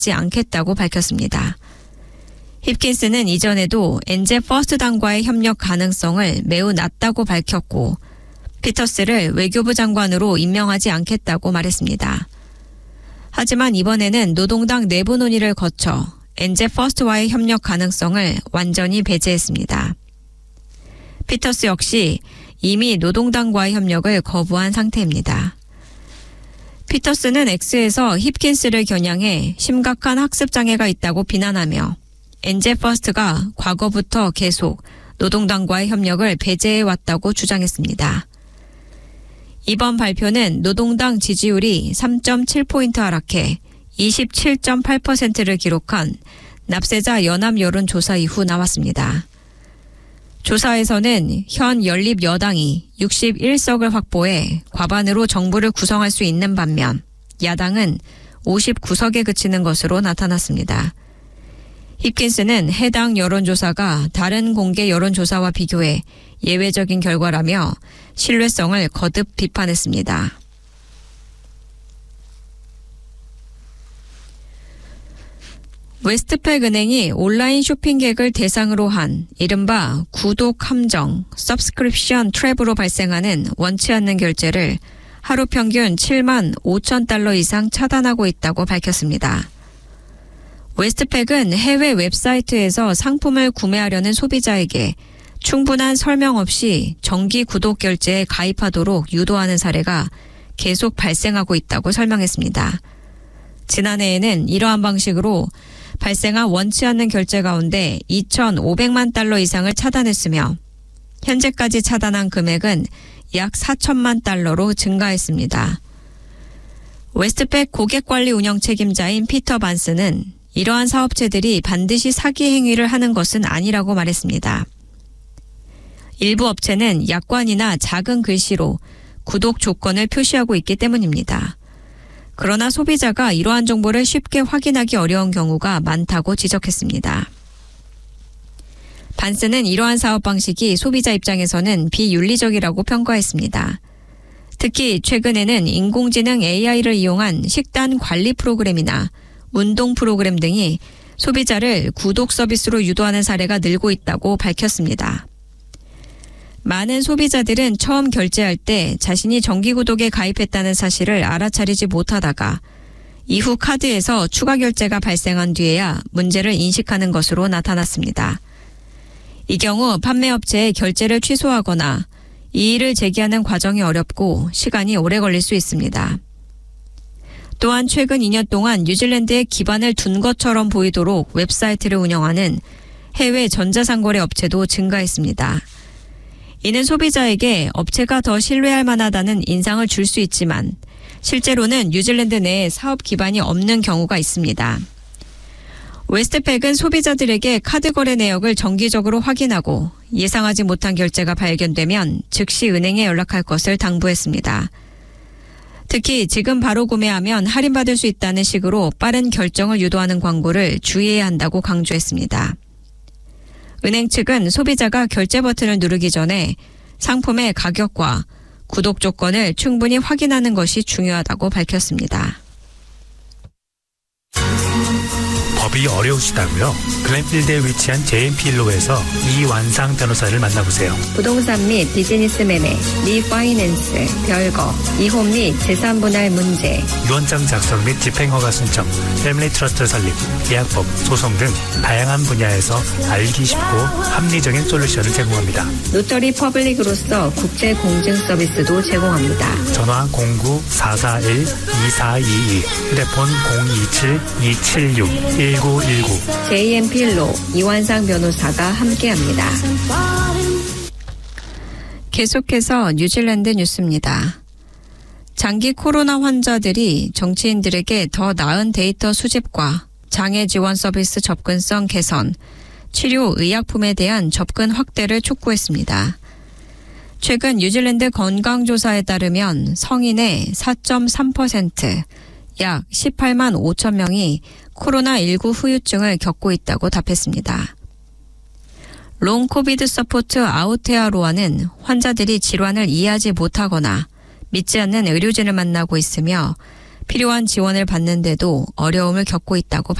받지 않겠다고 밝혔습니다. 힙킨스는 이전에도 엔제 퍼스트당과의 협력 가능성을 매우 낮다고 밝혔고 피터스를 외교부 장관으로 임명하지 않겠다고 말했습니다. 하지만 이번에는 노동당 내부 논의를 거쳐 엔제 퍼스트와의 협력 가능성을 완전히 배제했습니다. 피터스 역시 이미 노동당과의 협력을 거부한 상태입니다. 피터스는 X에서 힙킨스를 겨냥해 심각한 학습장애가 있다고 비난하며 엔제 퍼스트가 과거부터 계속 노동당과의 협력을 배제해왔다고 주장했습니다. 이번 발표는 노동당 지지율이 3.7포인트 하락해 27.8%를 기록한 납세자 연합 여론조사 이후 나왔습니다. 조사에서는 현 연립 여당이 61석을 확보해 과반으로 정부를 구성할 수 있는 반면 야당은 59석에 그치는 것으로 나타났습니다. 힙킨스는 해당 여론조사가 다른 공개 여론조사와 비교해 예외적인 결과라며 신뢰성을 거듭 비판했습니다. 웨스트팩 은행이 온라인 쇼핑객을 대상으로 한 이른바 구독 함정, 서브스크립션 트랩으로 발생하는 원치 않는 결제를 하루 평균 7만 5천 달러 이상 차단하고 있다고 밝혔습니다. 웨스트팩은 해외 웹사이트에서 상품을 구매하려는 소비자에게 충분한 설명 없이 정기 구독 결제에 가입하도록 유도하는 사례가 계속 발생하고 있다고 설명했습니다. 지난해에는 이러한 방식으로 발생한 원치 않는 결제 가운데 2,500만 달러 이상을 차단했으며 현재까지 차단한 금액은 약 4천만 달러로 증가했습니다. 웨스트팩 고객관리 운영 책임자인 피터 반스는 이러한 사업체들이 반드시 사기 행위를 하는 것은 아니라고 말했습니다. 일부 업체는 약관이나 작은 글씨로 구독 조건을 표시하고 있기 때문입니다. 그러나 소비자가 이러한 정보를 쉽게 확인하기 어려운 경우가 많다고 지적했습니다. 반스는 이러한 사업 방식이 소비자 입장에서는 비윤리적이라고 평가했습니다. 특히 최근에는 인공지능 AI를 이용한 식단 관리 프로그램이나 운동 프로그램 등이 소비자를 구독 서비스로 유도하는 사례가 늘고 있다고 밝혔습니다. 많은 소비자들은 처음 결제할 때 자신이 정기구독에 가입했다는 사실을 알아차리지 못하다가 이후 카드에서 추가 결제가 발생한 뒤에야 문제를 인식하는 것으로 나타났습니다. 이 경우 판매업체의 결제를 취소하거나 이의를 제기하는 과정이 어렵고 시간이 오래 걸릴 수 있습니다. 또한 최근 2년 동안 뉴질랜드에 기반을 둔 것처럼 보이도록 웹사이트를 운영하는 해외 전자상거래 업체도 증가했습니다. 이는 소비자에게 업체가 더 신뢰할 만하다는 인상을 줄 수 있지만 실제로는 뉴질랜드 내에 사업 기반이 없는 경우가 있습니다. 웨스트팩은 소비자들에게 카드 거래 내역을 정기적으로 확인하고 예상하지 못한 결제가 발견되면 즉시 은행에 연락할 것을 당부했습니다. 특히 지금 바로 구매하면 할인받을 수 있다는 식으로 빠른 결정을 유도하는 광고를 주의해야 한다고 강조했습니다. 은행 측은 소비자가 결제 버튼을 누르기 전에 상품의 가격과 구독 조건을 충분히 확인하는 것이 중요하다고 밝혔습니다. 법이 어려우시다고요? 글렌필드에 위치한 JMP일로에서 이완상 변호사를 만나보세요. 부동산 및 비즈니스 매매, 리파이낸스, 별거, 이혼 및 재산 분할 문제, 유언장 작성 및 집행허가 신청, 패밀리 트러스트 설립, 계약법, 소송 등 다양한 분야에서 알기 쉽고 합리적인 솔루션을 제공합니다. 노터리 퍼블릭으로서 국제 공증 서비스도 제공합니다. 전화 09-441-2422, 휴대폰 027-276-1919. JMP로 이완상 변호사가 함께합니다. 계속해서 뉴질랜드 뉴스입니다. 장기 코로나 환자들이 정치인들에게 더 나은 데이터 수집과 장애 지원 서비스 접근성 개선, 치료 의약품에 대한 접근 확대를 촉구했습니다. 최근 뉴질랜드 건강조사에 따르면 성인의 4.3%, 약 18만 5천 명이 코로나19 후유증을 겪고 있다고 답했습니다. 롱 코비드 서포트 아우테아로아는 환자들이 질환을 이해하지 못하거나 믿지 않는 의료진을 만나고 있으며 필요한 지원을 받는데도 어려움을 겪고 있다고